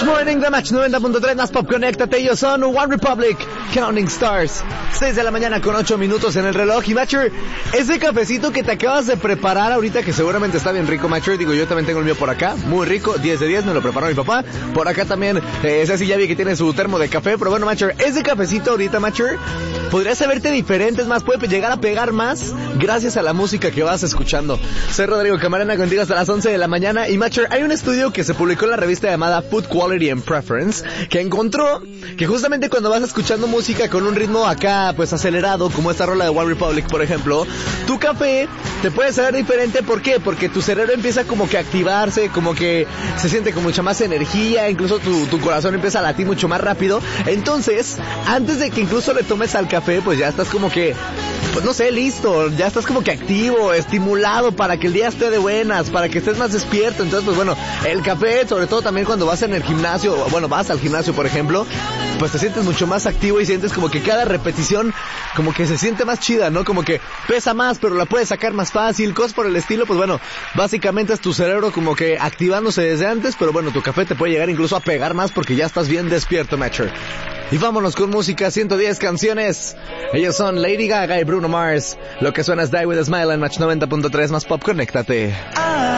Morning de Match 90.3 más Pop, conéctate. Ellos son One Republic, Counting Stars. 6 de la mañana con 8 minutos en el reloj. Y Matcher, ese cafecito que te acabas de preparar ahorita, que seguramente está bien rico, Matcher. Digo, yo también tengo el mío por acá, muy rico, 10 de 10, me lo preparó mi papá. Por acá también, Ceci ya vi que tiene su termo de café. Pero bueno, Matcher, ese cafecito ahorita, Matcher, podría saberte diferente, es más, puede llegar a pegar más gracias a la música que vas escuchando. Soy Rodrigo Camarena, contigo hasta las 11 de la mañana. Y Matcher, hay un estudio que se publicó en la revista llamada Food Quality and Preference, que encontró que justamente cuando vas escuchando música con un ritmo acá pues acelerado, como esta rola de One Republic por ejemplo, tu café te puede saber diferente. ¿Por qué? Porque tu cerebro empieza como que a activarse, como que se siente con mucha más energía, incluso tu corazón empieza a latir mucho más rápido. Entonces, antes de que incluso le tomes al café, pues ya estás como que, pues no sé, listo, ya estás como que activo, estimulado para que el día esté de buenas, para que estés más despierto. Entonces, pues bueno, el café, sobre todo también cuando vas en el gimnasio, bueno, vas al gimnasio por ejemplo, pues te sientes mucho más activo y sientes como que cada repetición como que se siente más chida, ¿no? Como que pesa más, pero la puedes sacar más fácil, cosas por el estilo. Pues bueno, básicamente es tu cerebro como que activándose desde antes, pero bueno, tu café te puede llegar incluso a pegar más porque ya estás bien despierto, Matcher. Y vámonos con música, 110 canciones. Ellos son Lady Gaga y Bruno Mars. Lo que suena es Die With A Smile en Match 90.3 más Pop, conéctate.